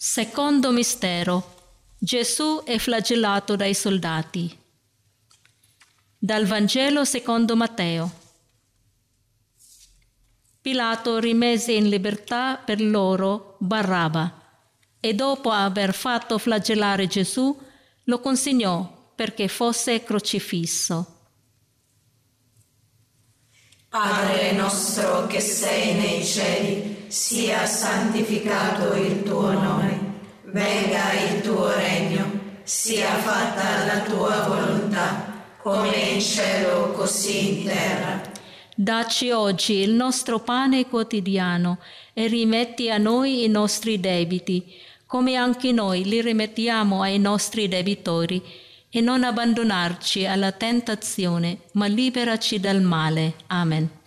Secondo mistero. Gesù è flagellato dai soldati. Dal Vangelo secondo Matteo. Pilato rimise in libertà per loro Barabba e dopo aver fatto flagellare Gesù lo consegnò perché fosse crocifisso. Padre nostro che sei nei cieli, sia santificato il tuo nome. Venga il tuo regno, sia fatta la tua volontà, come in cielo così in terra. Dacci oggi il nostro pane quotidiano e rimetti a noi i nostri debiti, come anche noi li rimettiamo ai nostri debitori, e non abbandonarci alla tentazione, ma liberaci dal male. Amen.